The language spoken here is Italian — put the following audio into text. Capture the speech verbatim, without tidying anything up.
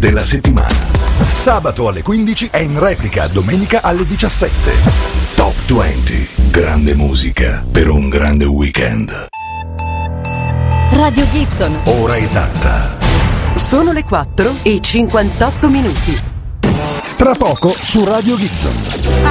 della settimana. Sabato alle quindici e in replica domenica alle diciassette. Top venti. Grande musica per un grande weekend. Radio Gibson. Ora esatta. Sono le quattro e cinquantotto minuti. Tra poco su Radio Gibson.